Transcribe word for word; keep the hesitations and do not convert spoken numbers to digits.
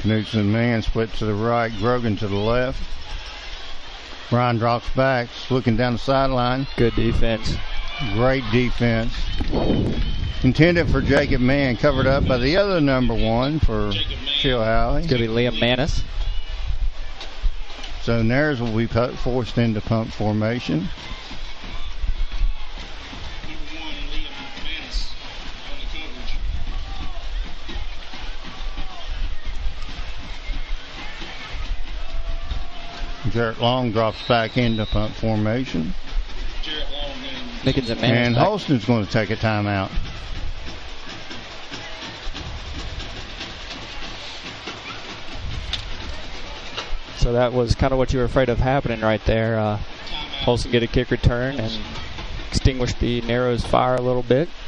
Knudsen and man split to the right, Grogan to the left. Ryan drops back, looking down the sideline. Good defense. Great defense. Intended for Jacob Mann, covered up by the other number one for Chilhowie. It's going to be Liam Manis. So Nares will be forced into pump formation. Jarrett Long drops back into punt formation. Nickens and Manis. And Holston's going to take a timeout. So that was kind of what you were afraid of happening right there. Uh, Holston get a kick return and extinguish the Narrows fire a little bit.